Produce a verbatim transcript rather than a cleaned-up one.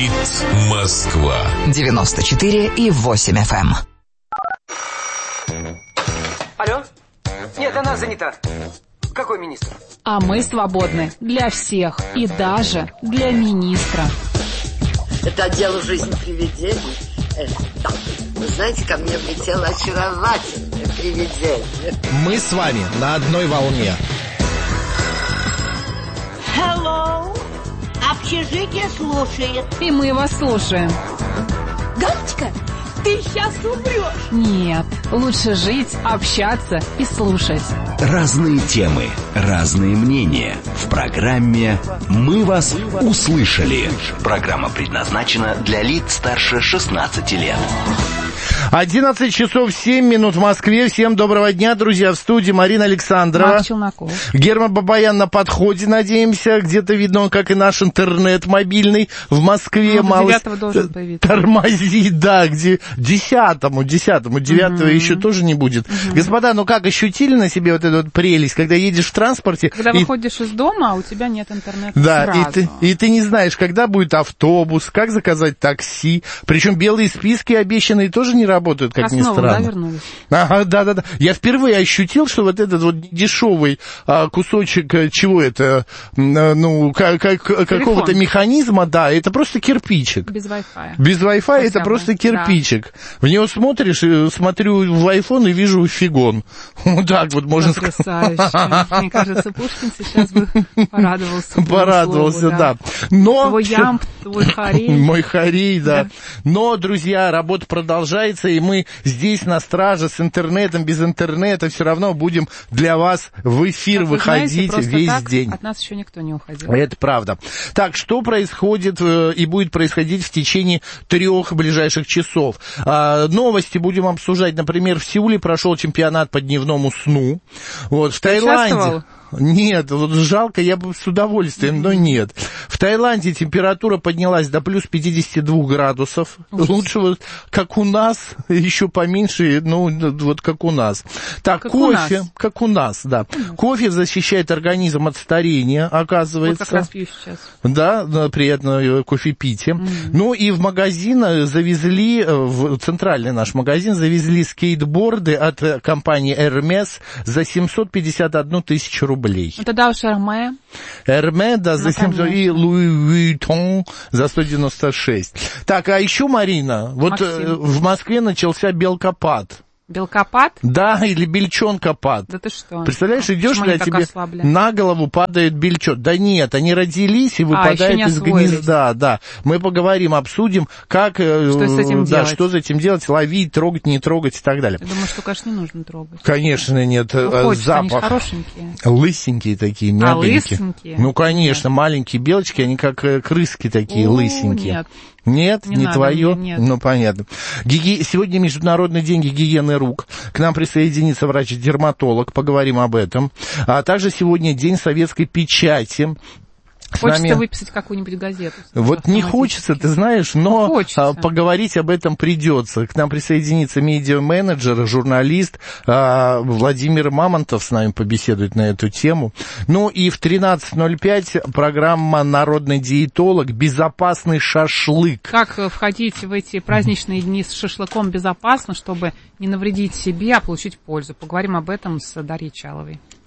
Говорит Москва. девяносто четыре и восемь эф эм. Алло? Нет, она занята. Какой министр? А мы свободны для всех и даже для министра. Это отдел «Жизнь привидений». Э, да. Вы знаете, ко мне влетело очаровательное привидение. Мы с вами на одной волне. Hello. Общежитие слушает. И мы вас слушаем. Галочка, ты сейчас умрешь. Нет, лучше жить, общаться и слушать. Разные темы, разные мнения. В программе «Мы вас услышали». Программа предназначена для лиц старше шестнадцати лет. одиннадцать часов семь минут в Москве. Всем доброго дня, друзья. В студии Марина Александрова. Марк Челноков. Герман Бабаян на подходе, надеемся. Где-то видно, как и наш интернет мобильный в Москве. Ну, мало девятого должен появиться. Тормозит, да, где десятому, десятому, девятого Mm-hmm. еще тоже не будет. Mm-hmm. Господа, ну как, ощутили на себе вот эту вот прелесть, когда едешь в транспорте? Когда и... выходишь из дома, а у тебя нет интернета. Да, сразу. и ты, и ты не знаешь, когда будет автобус, как заказать такси. Причем белые списки обещанные тоже не работают, как ни Основу, странно. да, вернулись? Ага, да-да-да. Я впервые ощутил, что вот этот вот дешевый а, кусочек, чего это, ну, как, как, какого-то механизма, да, это просто кирпичик. Без Wi-Fi. Без Wi-Fi Хотя это бы. просто кирпичик. Да. В него смотришь, смотрю в iPhone и вижу фигон. Вот так вот можно сказать. Потрясающе. Мне кажется, Пушкин сейчас бы порадовался. Порадовался, слову, да. да. Но... Твой ямб, твой хорей. Мой хорей, да. да. Но, друзья, работа продолжается, и мы здесь на страже с интернетом, без интернета, все равно будем для вас в эфир как выходить знаете, весь так день. От нас еще никто не уходил. Это правда. Так, что происходит э, и будет происходить в течение трех ближайших часов? А, новости будем обсуждать. Например, в Сеуле прошел чемпионат по дневному сну. Вот, в Ты Таиланде... участвовал? Нет, вот жалко, я бы с удовольствием, но нет. В Таиланде температура поднялась до плюс пятидесяти двух градусов. Ужас. Лучше вот, как у нас, еще поменьше, ну, вот как у нас. Так, как кофе, у нас. как у нас, да. Mm. Кофе защищает организм от старения, оказывается. Вот как раз пью сейчас. Да, приятно кофе пить. Mm. Ну, и в магазин завезли, в центральный наш магазин, завезли скейтборды от компании Hermes за семьсот пятьдесят одну тысячу рублей. Ну, тогда уж Hermes. Hermes, да, за семьсот, и Louis Vuitton за сто девяносто шесть. Так, а еще, Марина, вот Максим. В Москве начался белкопад. Белкопад? Да, или бельчонкопад. Да ты что? Представляешь, идешь, а тебе ослабли? На голову падает бельчон. Да нет, они родились и выпадают а, из гнезда. Да, мы поговорим, обсудим, как, что с этим да, делать? Что с этим делать, ловить, трогать, не трогать и так далее. Я думаю, что, конечно, не нужно трогать. Конечно, нет. Ну, хочется, запах. Они же хорошенькие. Лысенькие такие, мягенькие. А, лысенькие? Ну, конечно, нет. Маленькие белочки, они как крыски такие, О, лысенькие. Нет. Нет, не, не надо твое? Мне, нет. Ну, понятно. Гиги... Сегодня Международный день гигиены рук. К нам присоединится врач-дерматолог, поговорим об этом. А также сегодня день советской печати. Хочется нами... выписать какую-нибудь газету. Вот не хочется, ты знаешь, но хочется. Поговорить об этом придется. К нам присоединится медиа-менеджер, журналист Владимир Мамонтов, с нами побеседует на эту тему. Ну и в тринадцать ноль пять программа «Народный диетолог. Безопасный шашлык». Как входить в эти праздничные дни с шашлыком безопасно, чтобы не навредить себе, а получить пользу? Поговорим об этом с Дарьей Чаловой.